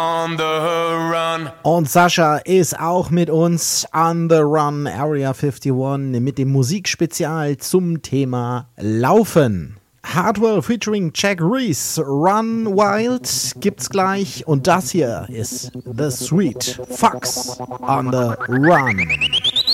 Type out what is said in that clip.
On the Run. Und Sascha ist auch mit uns on the Run, Area 51, mit dem Musikspezial zum Thema Laufen. Hardwell featuring Jack Reese, Run Wild gibt's gleich und das hier ist The Sweet Fox on the Run.